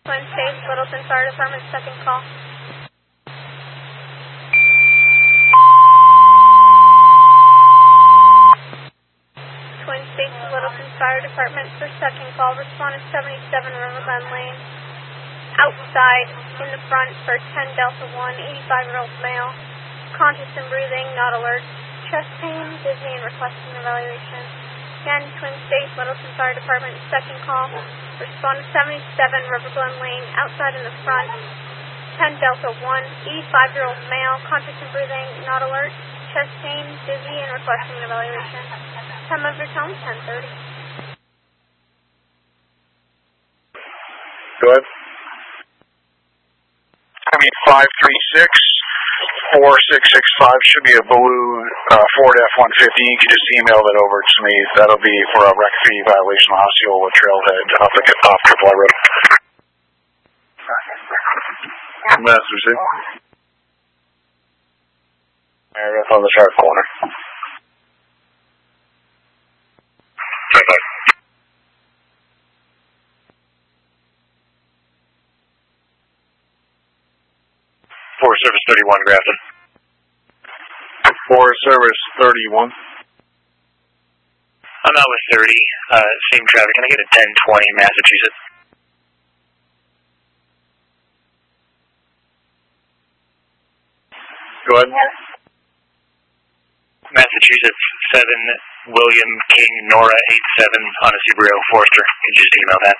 Twin States, Littleton Fire Department, second call. Twin States, Littleton Fire Department for second call. Responded 77 Riverbend Lane. Outside, in the front for 10 Delta 1, 85-year-old male. Conscious and breathing, not alert. Chest pain, dizzy, and requesting evaluation. Again, Twin States, Littleton Fire Department, second call. Responded 77 Riverbend Lane, outside in the front. 10 Delta 1, 85-year-old male. Conscious and breathing, not alert. Chest pain, dizzy, and requesting evaluation. Time of your tone, 10:30. Go ahead. I mean, 536-4665 should be a blue Ford F-150. You can just email that over to me. That'll be for a rec fee violation of Osceola Trailhead off Triple I Road. Master C. That's on the sharp corner. Forest Service 31, Grafton. Forest Service 31. I'm out with 30. Same traffic. Can I get a 1020 Massachusetts? Go ahead. Massachusetts 7, William King, Nora 87 on a Subaru Forester. You can just email that.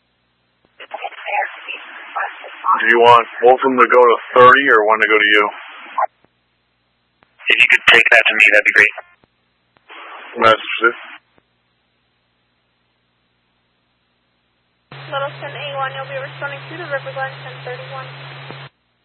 Do you want both of them to go to 30 or one to go to you? If you could take that to me, that'd be great. Master C. Littleton A1, you'll be responding to the River Glen 1031.